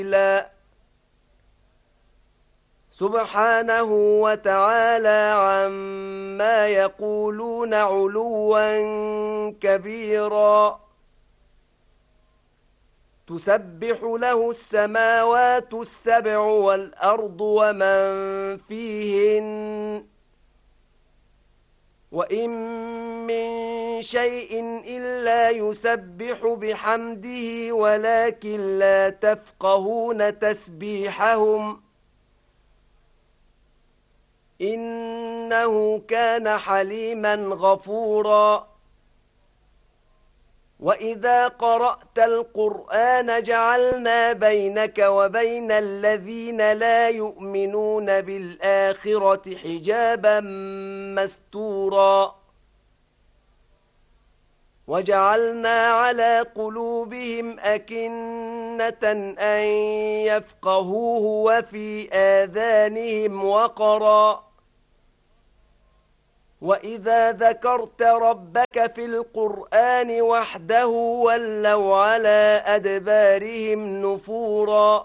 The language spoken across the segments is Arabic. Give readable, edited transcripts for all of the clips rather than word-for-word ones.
سبحانه وتعالى عما يقولون علوا كبيرا. تسبح له السماوات السبع والأرض ومن فيهن وإن من شيء إلا يسبح بحمده ولكن لا تفقهون تسبيحهم إنه كان حليما غفورا. وإذا قرأت القرآن جعلنا بينك وبين الذين لا يؤمنون بالآخرة حجابا مستورا وجعلنا على قلوبهم أكنة أن يفقهوه وفي آذانهم وقرا وإذا ذكرت ربك في القرآن وحده ولوا على أدبارهم نفورا.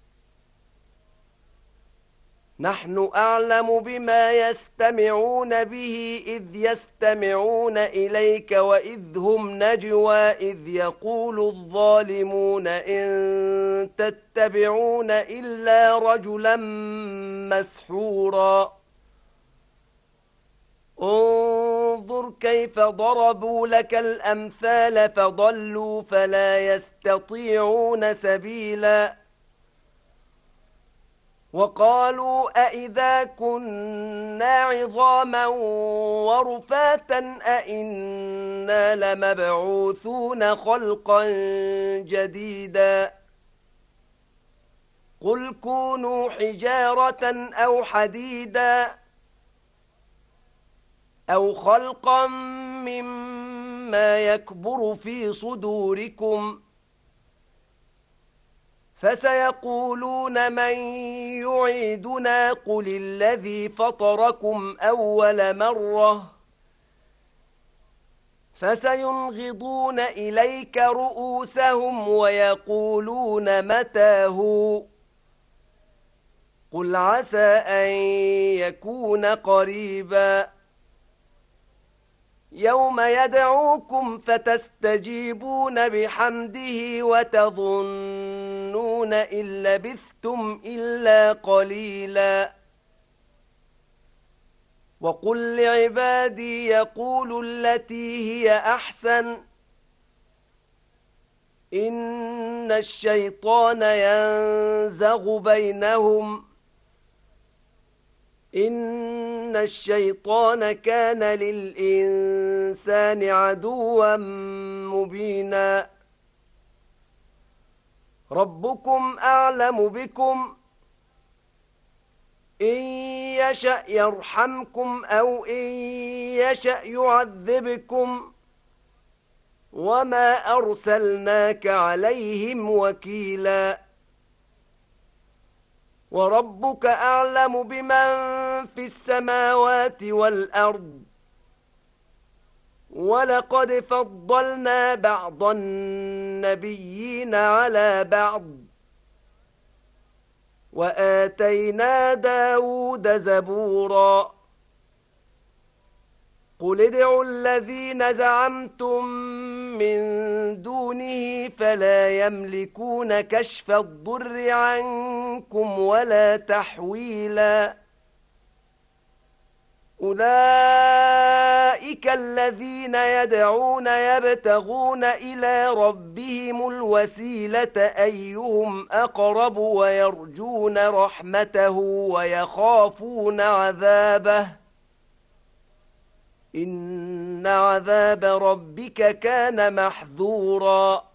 نحن أعلم بما يستمعون به إذ يستمعون إليك وإذ هم نجوى إذ يقول الظالمون إن تتبعون إلا رجلا مسحورا. انظر كيف ضربوا لك الأمثال فضلوا فلا يستطيعون سبيلا. وقالوا أئذا كنا عظاما ورفاتا أئنا لمبعوثون خلقا جديدا. قل كونوا حجارة أو حديدا أو خلقا مما يكبر في صدوركم فسيقولون من يعيدنا قل الذي فطركم أول مرة فسينغضون إليك رؤوسهم ويقولون متى هو قل عسى أن يكون قريبا. يوم يدعوكم فتستجيبون بحمده وتظنون إن لبثتم إلا قليلا. وقل لعبادي يقولوا التي هي أحسن إن الشيطان ينزغ بينهم إن الشيطان كان للإنسان عدوا مبينا. ربكم أعلم بكم إن يشأ يرحمكم أو إن يشأ يعذبكم وما أرسلناك عليهم وكيلا. وربك أعلم بمن في السماوات والأرض ولقد فضلنا بعض النبيين على بعض وآتينا داود زبورا. قل ادعوا الذين زعمتم من دونه فلا يملكون كشف الضر عنكم ولا تحويلا. أولئك الذين يدعون يبتغون إلى ربهم الوسيلة أيهم أقرب ويرجون رحمته ويخافون عذابه إن عذاب ربك كان محذورا.